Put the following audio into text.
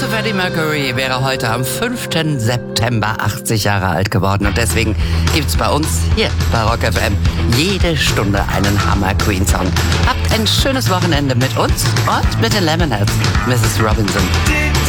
Freddie Mercury wäre heute am 5. September 80 Jahre alt geworden. Und deswegen gibt's bei uns hier bei Rock FM jede Stunde einen Hammer-Queen-Song. Habt ein schönes Wochenende mit uns und mit den Lemonheads, Mrs. Robinson.